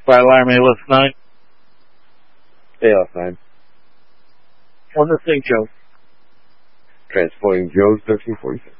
Fire alarm, ALS 9. ALS 9. On the thing, Joe. Transporting Joe's 1346.